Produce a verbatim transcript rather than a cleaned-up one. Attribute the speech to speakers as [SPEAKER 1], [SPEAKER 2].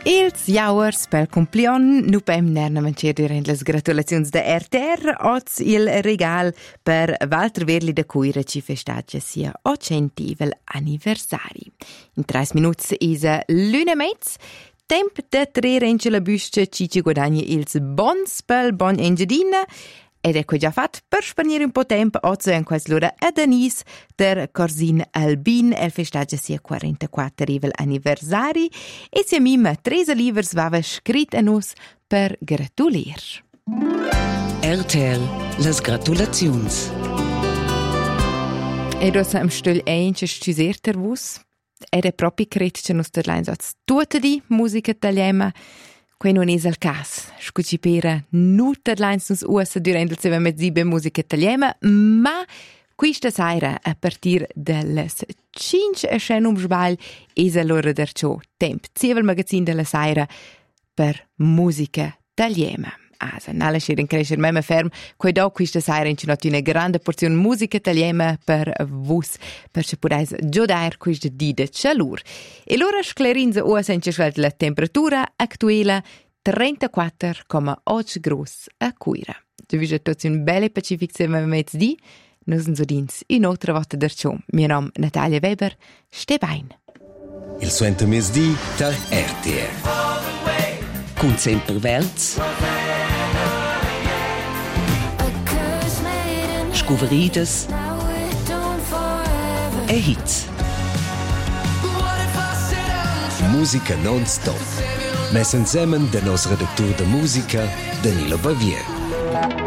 [SPEAKER 1] Ils jauers pel cumplion nu pem nerna mancher durant las gratulaziuns da R T R oz il regal per Walter Verli da Cuira ci festagia sia occentivel anniversari. In treis minuts isa l'una mezz, temp de trere in la büsce ci ci guadagna ils bons pel bon engiadina. Ed ecco già fatto per sparnire un po' tempo oggi in quest'ora a Denise der Corsin Albin el festagia sia quarantaquattro rivel anniversari e sia mima Teresa Livers vava scrit a nus per gratulier.
[SPEAKER 2] R T L, las gratulazions.
[SPEAKER 1] Ed ossa am stul einche scuserter vus. Ed è proprio cret che nus der lein sots tutte di musica italiana. Qui non è il caso, scuci per nutter lines nus ussa durant il seva mezzibe musica italiana, ma questa sera a partir delles cinque e scen um sbagl es allora der ciò temp zievel magazin della sera per musica italiana. Asa, nalla schirin crescer mema ferm, quei do questa sera in cinot una grande porzione musica italiana per vus, per se podais giodare questa dida cialur. E l'ora sclerinza o senza scelt la temperatura attuale trentaquattro virgola otto grus a Cuira. Tu visi tutti un belle pacific sema mezzdi, nus uns udins un'altra volta der ciò. Mio nome Natalia Weber, ste bein.
[SPEAKER 3] Il suento mezzdi per R T R.
[SPEAKER 2] Con sempre verts, scuveridas e hits.
[SPEAKER 3] Musica non-stop. Mes insieme del nostro redactor de musica, Danilo Bavier.